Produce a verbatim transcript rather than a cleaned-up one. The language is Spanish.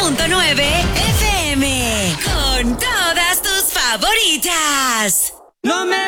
punto nueve F M. Con todas tus favoritas. No me